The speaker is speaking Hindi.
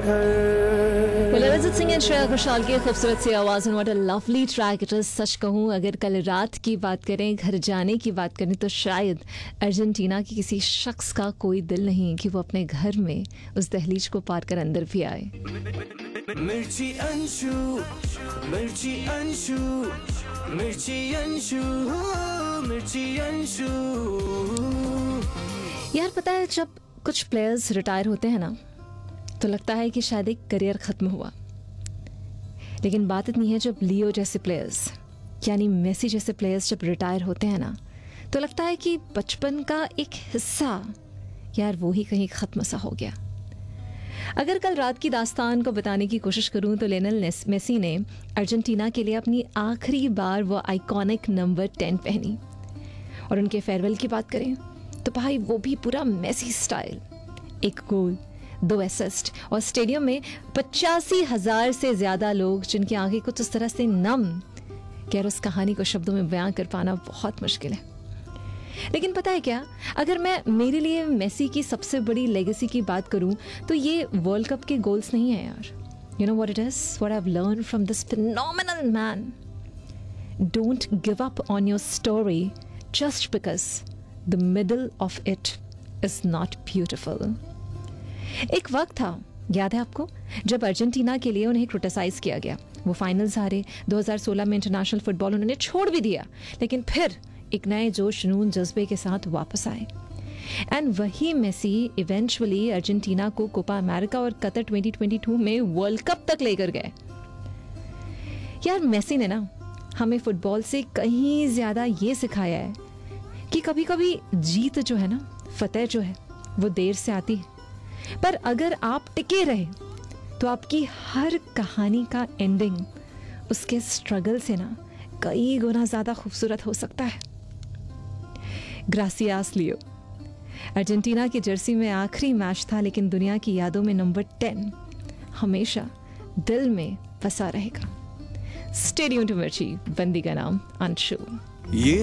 Well, अरिजीत सिंह एंड श्रेया घोषाल की खूबसूरत सी आवाज़ और what a lovely track it is. सच कहूँ, अगर कल रात की बात करें, घर जाने की बात करें, तो शायद अर्जेंटीना के किसी शख्स का कोई दिल नहीं कि वो अपने घर में उस दहलीज को पार कर अंदर भी आए। मिर्ची अंशु, मिर्ची अंशु, मिर्ची अंशु, मिर्ची अंशु। यार पता है, जब कुछ प्लेयर्स रिटायर होते हैं ना, तो लगता है कि शायद एक करियर ख़त्म हुआ। लेकिन बात इतनी है, जब लियो जैसे प्लेयर्स यानी मेसी जैसे प्लेयर्स जब रिटायर होते हैं ना, तो लगता है कि बचपन का एक हिस्सा यार वो ही कहीं ख़त्म सा हो गया। अगर कल रात की दास्तान को बताने की कोशिश करूं, तो लियोनेल मेसी ने अर्जेंटीना के लिए अपनी आखिरी बार वो आइकॉनिक नंबर 10 पहनी। और उनके फेयरवेल की बात करें तो भाई वो भी पूरा मेसी स्टाइल। 1 गोल, 2 असिस्ट और स्टेडियम में 85,000 से ज़्यादा लोग, जिनकी आंखें कुछ इस तरह से नम कि यार उस कहानी को शब्दों में बयां कर पाना बहुत मुश्किल है। लेकिन पता है क्या, अगर मैं मेरे लिए मेसी की सबसे बड़ी लेगेसी की बात करूं, तो ये वर्ल्ड कप के गोल्स नहीं है यार। You know what it is, what I have learned from this phenomenal man. Don't give up on your story just because the middle of it is not beautiful. एक वक्त था, याद है आपको, जब अर्जेंटीना के लिए उन्हें क्रिटिसाइज किया गया। वो फाइनल्स हारे, 2016 में इंटरनेशनल फुटबॉल उन्होंने छोड़ भी दिया, लेकिन फिर एक नए जोश, जुनून, जज्बे के साथ वापस आए। एंड वही मेसी इवेंचुअली अर्जेंटीना को कोपा अमेरिका और कतर 2022 में वर्ल्ड कप तक लेकर गए। यार मेसी ने ना हमें फुटबॉल से कहीं ज्यादा ये सिखाया है कि कभी कभी जीत जो है ना, फतेह जो है, वो देर से आती है, पर अगर आप टिके रहे तो आपकी हर कहानी का एंडिंग उसके स्ट्रगल से ना कई गुना ज्यादा खूबसूरत हो सकता है। ग्रासियास लियो। अर्जेंटीना की जर्सी में आखिरी मैच था, लेकिन दुनिया की यादों में नंबर 10 हमेशा दिल में बसा रहेगा। स्टेडियम टू मिर्ची, बंदी का नाम अंशु। ये